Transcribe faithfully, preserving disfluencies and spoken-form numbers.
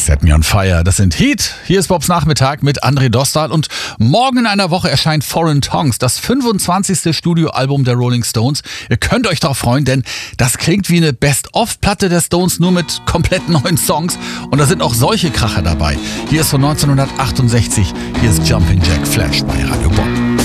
Set Me on Fire, das sind Heat. Hier ist Bobs Nachmittag mit André Dostal und morgen in einer Woche erscheint Foreign Tongues, das fünfundzwanzigste Studioalbum der Rolling Stones. Ihr könnt euch darauf freuen, denn das klingt wie eine Best-of-Platte der Stones, nur mit komplett neuen Songs. Und da sind auch solche Kracher dabei. Hier ist von neunzehnhundertachtundsechzig, hier ist Jumping Jack Flash bei Radio Bob.